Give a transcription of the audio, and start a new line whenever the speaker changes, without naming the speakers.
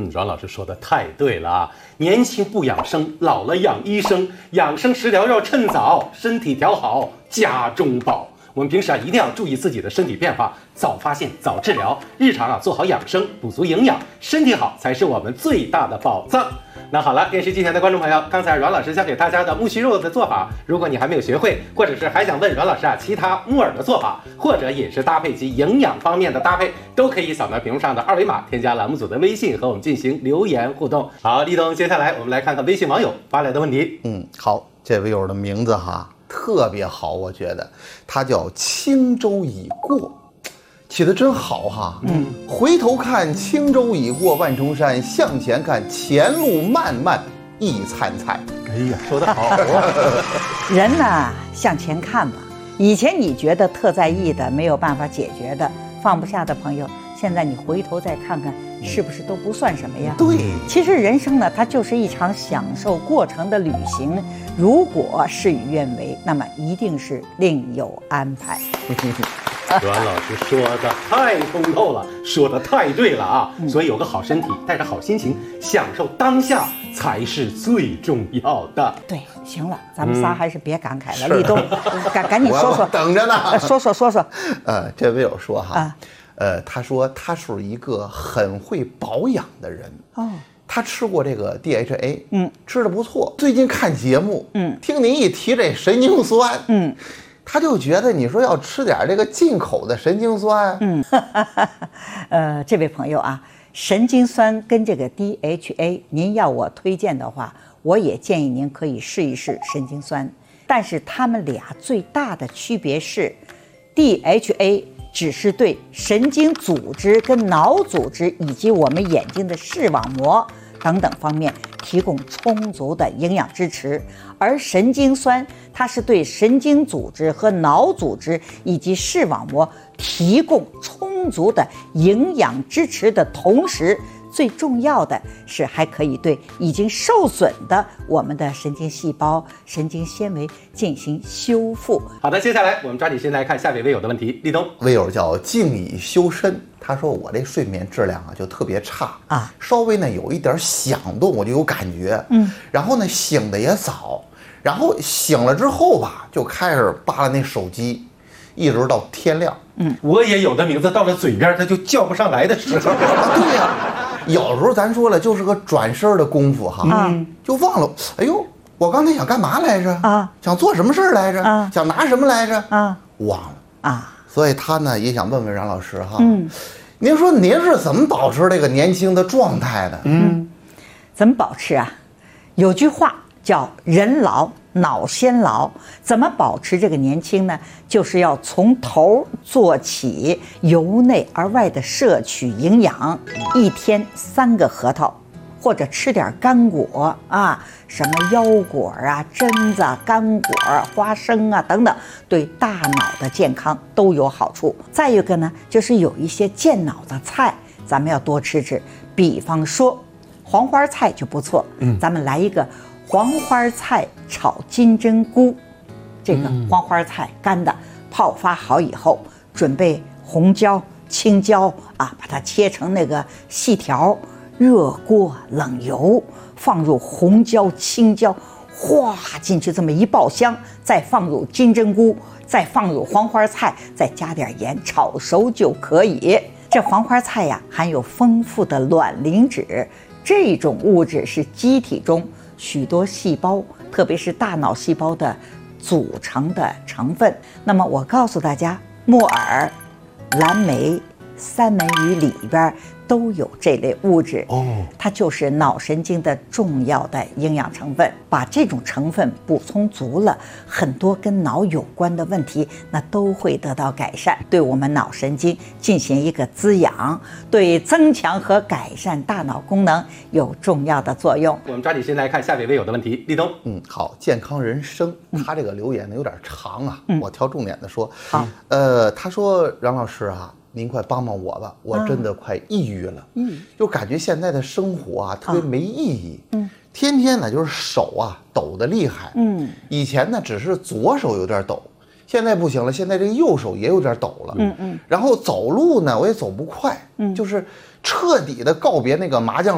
阮老师说的太对了啊！年轻不养生，老了养医生，养生食疗要趁早，身体调好家中宝。我们平时一定要注意自己的身体变化，早发现早治疗，日常做好养生，补足营养，身体好才是我们最大的宝藏。那好了，电视机前的观众朋友，刚才阮老师教给大家的木须肉的做法，如果你还没有学会，或者是还想问阮老师其他木耳的做法，或者饮食搭配及营养方面的搭配，都可以扫描屏幕上的二维码，添加栏目组的微信和我们进行留言互动。好，立冬，接下来我们来看看微信网友发来的问题。
好，这位友的名字特别好，我觉得他叫轻舟已过。起得真好回头看轻舟已过万重山，向前看前路漫漫一灿灿。
哎呀，说得好
人呢，向前看吧。以前你觉得特在意的、没有办法解决的、放不下的朋友，现在你回头再看看，是不是都不算什么呀？
对，
其实人生呢，它就是一场享受过程的旅行。如果事与愿违，那么一定是另有安排。
阮老师说的太通透了，说的太对了啊！所以有个好身体，带着好心情，享受当下才是最重要的。
对，行了，咱们仨还是别感慨了。立冬，赶紧说说，
等着呢。
说。
这位友说他说他是一个很会保养的人他吃过这个 DHA，吃的不错。最近看节目，听您一提这神经酸，他就觉得你说要吃点这个进口的神经酸，
这位朋友神经酸跟这个 DHA， 您要我推荐的话，我也建议您可以试一试神经酸。但是它们俩最大的区别是 ，DHA 只是对神经组织跟脑组织以及我们眼睛的视网膜等等方面提供充足的营养支持，而神经酸它是对神经组织和脑组织以及视网膜提供充足的营养支持的同时，最重要的是还可以对已经受损的我们的神经细胞、神经纤维进行修复。
好的，接下来我们抓紧时间来看下位微友的问题。立冬，
微友叫静以修身，他说我这睡眠质量就特别差稍微呢有一点响动我就有感觉，然后呢醒的也早，然后醒了之后就开始扒拉那手机，一直到天亮。
我也有的名字到了嘴边他就叫不上来的时候
对呀，有时候咱说了就是个转身的功夫就忘了，哎呦，我刚才想干嘛来着想做什么事来着想拿什么来着忘了所以他呢也想问问阮老师您说您是怎么保持这个年轻的状态的？
怎么保持有句话叫人老脑先老，怎么保持这个年轻呢？就是要从头做起，由内而外的摄取营养，一天3个核桃，或者吃点干果什么腰果榛子、干果、花生等等，对大脑的健康都有好处。再一个呢，就是有一些健脑的菜，咱们要多吃吃，比方说黄花菜就不错，咱们来一个黄花菜炒金针菇。这个黄花菜干的泡发好以后，准备红椒、青椒把它切成那个细条，热锅冷油，放入红椒、青椒，哗进去这么一爆香，再放入金针菇，再放入黄花菜，再加点盐炒熟就可以。这黄花菜含有丰富的卵磷脂，这种物质是机体中许多细胞，特别是大脑细胞的组成的成分。那么我告诉大家，木耳、蓝莓、三文鱼里边都有这类物质它就是脑神经的重要的营养成分。把这种成分补充足了，很多跟脑有关的问题那都会得到改善，对我们脑神经进行一个滋养，对增强和改善大脑功能有重要的作用。
我们抓紧时间来看下位微友的问题。立冬，
好，健康人生，他这个留言呢有点长我挑重点的说。
好，
他说阮老师您快帮帮我吧，我真的快抑郁了，就感觉现在的生活特别没意义，天天呢就是手抖得厉害，以前呢只是左手有点抖，现在不行了，现在这个右手也有点抖了，然后走路呢我也走不快，就是彻底的告别那个麻将